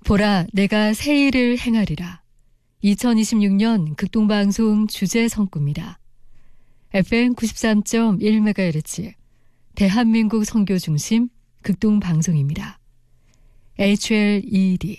보라, 내가 새 일을 행하리라. 2026년 극동방송 주제 성구입니다. FM 93.1MHz 대한민국 선교 중심 극동방송입니다. HLED